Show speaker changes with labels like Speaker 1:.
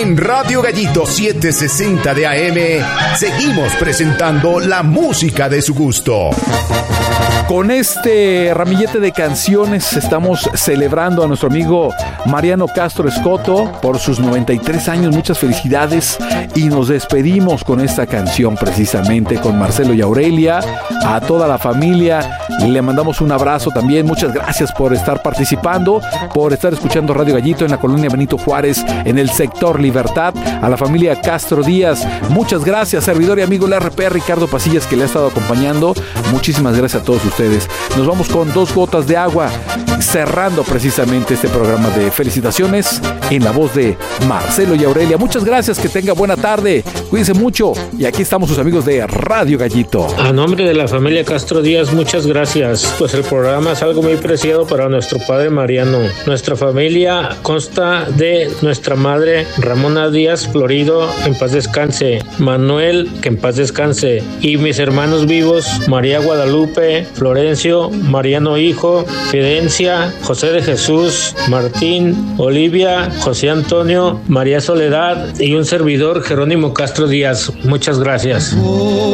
Speaker 1: En Radio Gallito 760 de AM seguimos presentando la música de su gusto.
Speaker 2: Con este ramillete de canciones estamos celebrando a nuestro amigo Mariano Castro Escoto por sus 93 años. Muchas felicidades y nos despedimos con esta canción precisamente con Marcelo y Aurelia. A toda la familia le mandamos un abrazo también. Muchas gracias por estar participando, por estar escuchando Radio Gallito en la colonia Benito Juárez, en el sector Libertad. A la familia Castro Díaz, muchas gracias. Servidor y amigo la RP Ricardo Pasillas, que le ha estado acompañando. Muchísimas gracias a todos ustedes. Nos vamos con Dos Gotas de Agua, cerrando precisamente este programa de felicitaciones en la voz de Marcelo y Aurelia. Muchas gracias, que tenga buena tarde, cuídense mucho y aquí estamos sus amigos de Radio Gallito.
Speaker 3: A nombre de la familia Castro Díaz, muchas gracias, pues el programa es algo muy preciado para nuestro padre Mariano. Nuestra familia consta de nuestra madre Ramona Díaz Florido, en paz descanse, Manuel, que en paz descanse, y mis hermanos vivos, María Guadalupe, Florencio, Mariano hijo, Fidencia, José de Jesús, Martín, Olivia, José Antonio, María Soledad y un servidor, Jerónimo Castro Díaz. Muchas gracias.